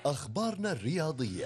أخبارنا الرياضية.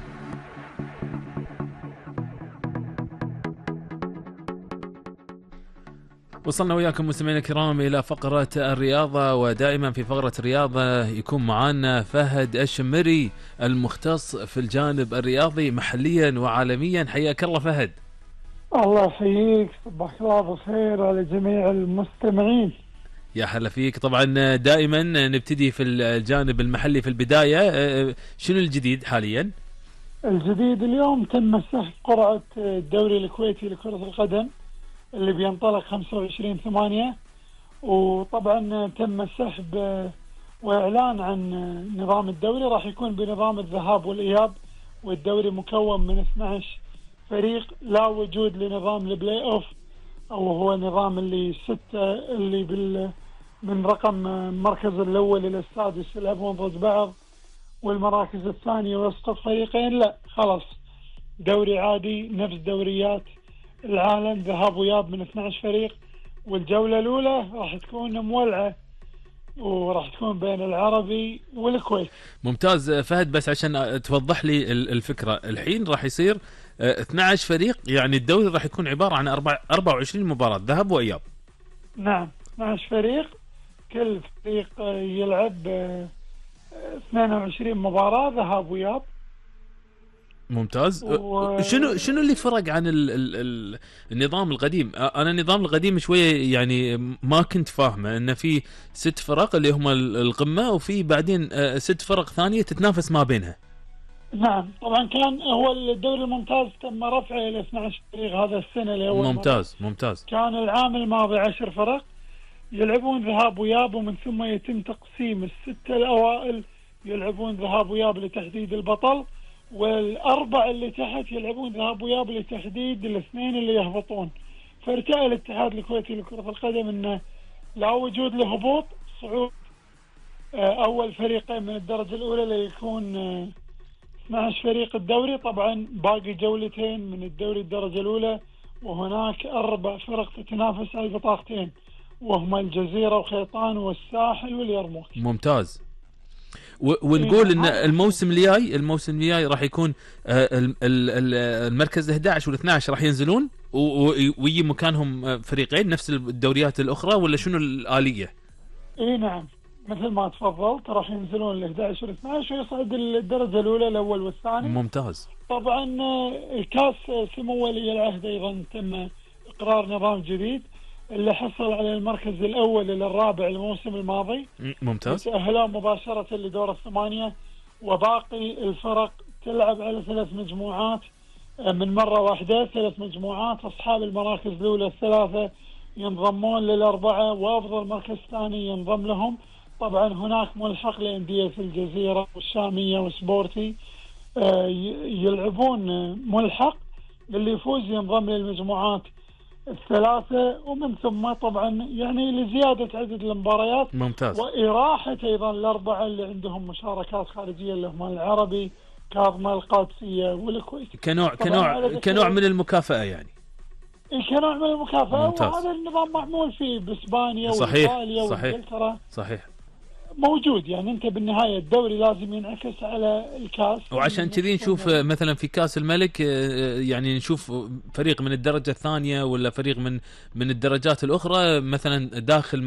وصلنا وياكم مستمعينا الكرام إلى فقرة الرياضة، ودائما في فقرة الرياضة يكون معنا فهد الشمري المختص في الجانب الرياضي محليا وعالميا. حياك الله فهد. الله يحييك، صباح الله بالخير على جميع المستمعين. يا هلا فيك. طبعا دائما نبتدي في الجانب المحلي في البداية. شنو الجديد حاليا؟ الجديد اليوم تم سحب قرعة الدوري الكويتي لكرة القدم اللي بينطلق 25/8، وطبعا تم السحب واعلان عن نظام الدوري. راح يكون بنظام الذهاب والاياب، والدوري مكون من 12 فريق، لا وجود لنظام البلاي اوف، او هو نظام اللي 6 اللي من رقم المركز الاول الى السادس يلعبون ضد بعض، والمراكز الثانيه ويسقط فريقين. لا، خلاص دوري عادي نفس دوريات العالم، ذهاب وياب من 12 فريق. والجولة الأولى راح تكون مولعة، وراح تكون بين العربي والكويت. ممتاز فهد، بس عشان توضح لي الفكرة، الحين راح يصير 12 فريق، يعني الدوري راح يكون عبارة عن 24 مباراة ذهاب وإياب. نعم، 12 فريق، كل فريق يلعب 22 مباراة ذهاب وإياب. ممتاز. شنو اللي فرق عن النظام القديم؟ انا النظام القديم شويه يعني ما كنت فاهمه، ان في 6 فرق اللي هم القمه، وفي بعدين 6 فرق ثانيه تتنافس ما بينها. نعم، طبعا كان هو الدوري الممتاز تم رفعه الى 12 فريق هذا السنه لاول ممتاز مرة. ممتاز. كان العام الماضي 10 فرق يلعبون ذهاب وياب، ومن ثم يتم تقسيم الستة الأوائل يلعبون ذهاب وياب لتحديد البطل، والأربع اللي تحت يلعبون ذهاب وياب لتحديد الاثنين اللي يهبطون. فارتأى الاتحاد الكويتي لكرة القدم أنه لا وجود لهبوط، صعود أول فريقين من الدرجة الأولى ليكون 12 فريق الدوري. طبعا باقي جولتين من الدوري الدرجة الأولى، وهناك 4 فرق تتنافس على البطاقتين، وهما الجزيرة وخيطان والساحل واليرموك. ممتاز. ونقول ان الموسم الجاي راح يكون المركز 11 وال12 راح ينزلون ويجي مكانهم فريقين نفس الدوريات الاخرى، ولا شنو الآلية؟ اي نعم، مثل ما تفضلت راح ينزلون ال11 وال12 ويصعد الدرجة الأولى الأول والثاني. ممتاز. طبعا كاس سمو ولي العهد أيضا تم إقرار نظام جديد، اللي حصل على المركز الأول إلى الرابع الموسم الماضي ممتاز يتأهلون مباشرة لدور الثمانية، وباقي الفرق تلعب على 3 مجموعات من مرة واحدة. 3 مجموعات، أصحاب المراكز الأولى الثلاثة ينضمون للأربعة، وأفضل مركز ثاني ينضم لهم. طبعا هناك ملحق لأندية في الجزيرة والشامية وسبورتي يلعبون ملحق، اللي يفوز ينضم للمجموعات الثلاثة، ومن ثم طبعا يعني لزيادة عدد المباريات. ممتاز. وإراحة أيضا الأربعة اللي عندهم مشاركات خارجية، اللي هم العربي، كاظمة، القادسية والكويت، كنوع من المكافأة يعني. كنوع من المكافأة. ممتاز. وهذا النظام معمول فيه بإسبانيا صحيح. وإيطاليا وإنجلترا. صحيح موجود، يعني انت بالنهايه الدوري لازم ينعكس على الكاس. وعشان كذي نشوف مثلا في كاس الملك يعني نشوف فريق من الدرجه الثانيه ولا فريق من الدرجات الاخرى مثلا داخل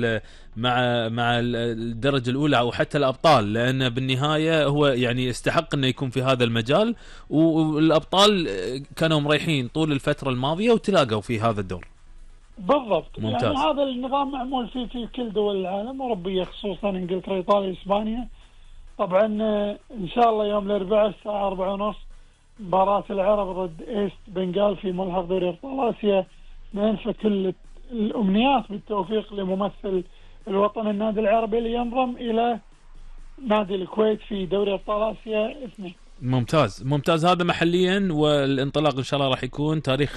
مع الدرجه الاولى او حتى الابطال، لان بالنهايه هو يعني يستحق انه يكون في هذا المجال، والابطال كانوا مريحين طول الفتره الماضيه وتلاقوا في هذا الدور. بالضبط. ممتاز. يعني هذا النظام معمول فيه في كل دول العالم أوروبية، خصوصا إنجلترا، إيطاليا، إسبانيا. طبعا إن شاء الله يوم الأربعاء الساعة 4:30 مباراة العرب ضد إيست بنغال في ملحق دوري أبطال آسيا. ننفى كل الأمنيات بالتوفيق لممثل الوطن النادي العربي اللي ينضم إلى نادي الكويت في دوري أبطال آسيا 2. ممتاز. هذا محليا، والانطلاق ان شاء الله راح يكون تاريخ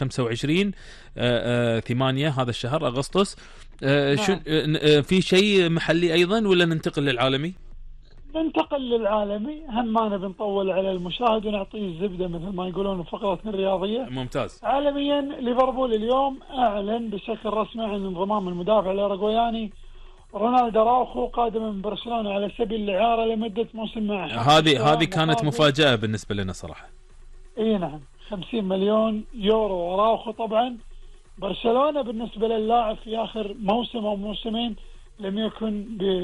25/8 هذا الشهر اغسطس. في شيء محلي ايضا ولا ننتقل للعالمي؟ ننتقل للعالمي، هم ما نبي نطول على المشاهد ونعطيه الزبده مثل ما يقولون في فقرتنا الرياضيه. ممتاز. عالميا، ليفربول اليوم اعلن بشكل رسمي عن انضمام المدافع الاوروغواياني رونالدو أراوخو قادم من برشلونة على سبيل الإعارة لمدة موسم مع هذه كانت مفاجأة بالنسبة لنا صراحة. اي نعم، 50 مليون يورو أراوخو. طبعا برشلونة بالنسبة للاعب في آخر موسم أو موسمين لم يكن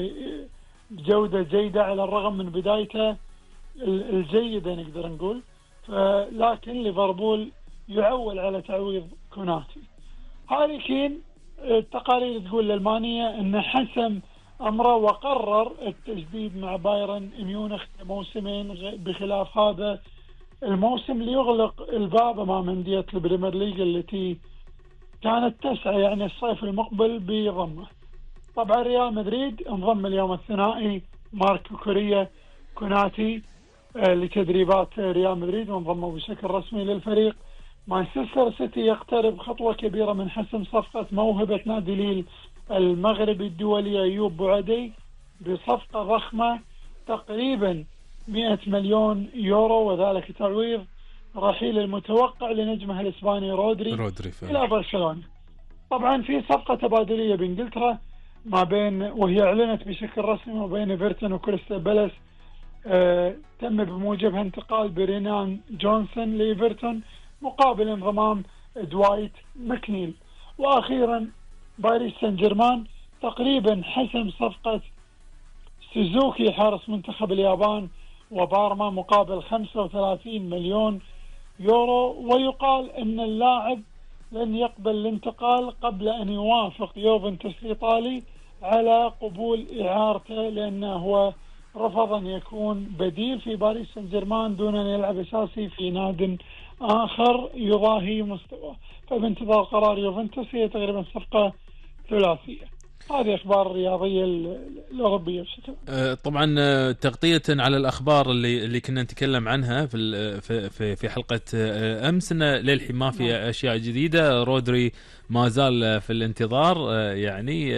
بجودة جيدة على الرغم من بدايته الجيدة نقدر نقول، لكن ليفربول يعول على تعويض كوناتي. هاري كين التقارير تقول الألمانية أنه حسم أمره وقرر التجديد مع بايرن ميونخ موسمين، بخلاف هذا الموسم ليغلق الباب أمام أندية البريمير ليج التي كانت تسعى يعني الصيف المقبل بضمه. طبعا ريال مدريد انضم اليوم الثنائي ماركو كوريا كوناتي لتدريبات ريال مدريد وانضموا بشكل رسمي للفريق. مانشستر سيتي يقترب خطوة كبيرة من حسم صفقة موهبة نادي ليل المغربي الدولي أيوب بوعدي بصفقة ضخمة تقريبا 100 مليون يورو، وذلك تعويض رحيل المتوقع لنجمه الإسباني رودري إلى برشلونة. طبعا في صفقة تبادلية بإنجلترا ما بين، وهي أعلنت بشكل رسمي، ما بين إيفرتون وكريستال بالاس. تم بموجبها انتقال برينان جونسون لإيفرتون مقابل انضمام دوايت ماكنيل. وأخيرا باريس سان جيرمان تقريبا حسم صفقة سوزوكي حارس منتخب اليابان وبارما مقابل 35 مليون يورو، ويقال أن اللاعب لن يقبل الانتقال قبل أن يوافق يوفنتوس الإيطالي على قبول إعارته، لأنه هو رفض أن يكون بديل في باريس سان جيرمان دون أن يلعب أساسي في ناد آخر يضاهي مستواه. فبانتظار قرار يوفنتوس هي تقريبا صفقة ثلاثية. هذه أخبار الرياضية الأوروبية بشكل. طبعا تغطية على الأخبار اللي كنا نتكلم عنها في حلقة أمس، إن للحين ما في أشياء جديدة. رودري ما زال في الانتظار يعني،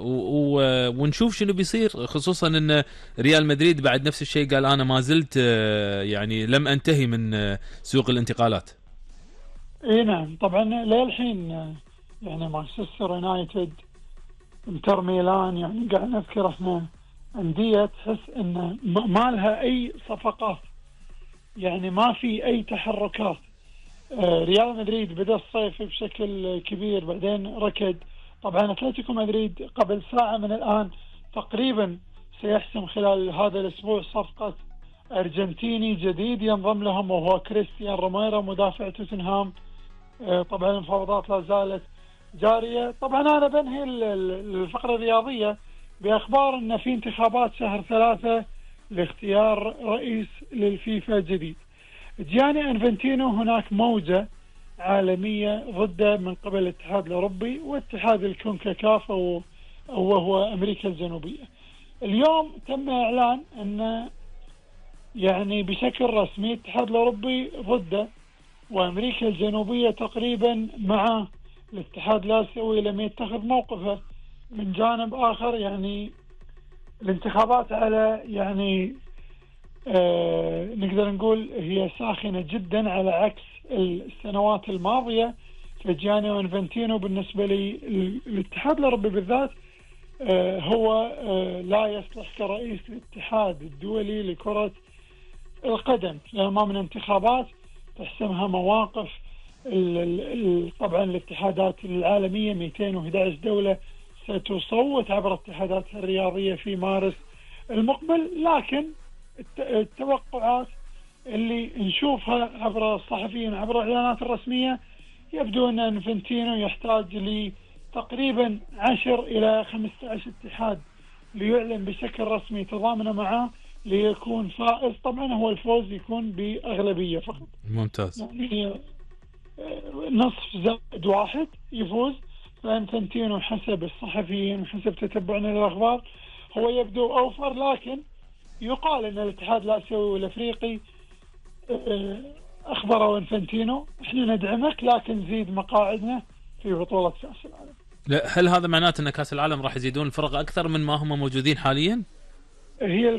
ونشوف شنو بيصير، خصوصا إن ريال مدريد بعد نفس الشيء قال أنا ما زلت يعني لم أنتهي من سوق الانتقالات. إيه نعم، طبعا للحين يعني مانشستر يونايتد، انتر ميلان، يعني قاعد نذكر احنا أندية تحس ان ما لها اي صفقات، يعني ما في اي تحركات. ريال مدريد بدأ الصيف بشكل كبير بعدين ركض. طبعا اتلتيكو مدريد قبل ساعة من الان تقريبا سيحسم خلال هذا الاسبوع صفقة ارجنتيني جديد ينضم لهم وهو كريستيان روميرو مدافع توتنهام. طبعا المفاوضات لا زالت جارية. طبعا أنا بنهي الفقرة الرياضية بأخبار أن في انتخابات شهر 3 لاختيار رئيس للفيفا جديد. جياني انفنتينو هناك موجة عالمية ضده من قبل الاتحاد الأوروبي واتحاد الكونكاكاف وهو أمريكا الجنوبية. اليوم تم إعلان أن يعني بشكل رسمي الاتحاد الأوروبي ضده وأمريكا الجنوبية تقريبا مع الاتحاد الآسيوي لم يتخذ موقفه. من جانب آخر يعني الانتخابات على يعني نقدر نقول هي ساخنة جدا على عكس السنوات الماضية. فجياني انفانتينو بالنسبة لي الاتحاد الأوروبي بالذات هو لا يصلح كرئيس الاتحاد الدولي لكرة القدم، لأنه من انتخابات تحسمها مواقف. طبعا الاتحادات العالمية 211 دولة ستصوت عبر اتحاداتها الرياضية في مارس المقبل، لكن التوقعات اللي نشوفها عبر الصحفيين عبر الإعلانات الرسمية يبدو أن انفنتينو يحتاج لتقريبا 10 إلى 15 اتحاد ليعلن بشكل رسمي تضامن معه ليكون فائز. طبعا هو الفوز يكون بأغلبية فقط. ممتاز. يعني نصف زائد واحد يفوز. فانفنتينو حسب الصحفيين وحسب تتبعنا للأخبار هو يبدو أوفر، لكن يقال أن الاتحاد الآسيوي والأفريقي أخبروا انفنتينو احنا ندعمك لكن زيد مقاعدنا في بطولة كأس العالم. لا، هل هذا معناته أن كأس العالم راح يزيدون الفرق أكثر من ما هم موجودين حاليا؟ هي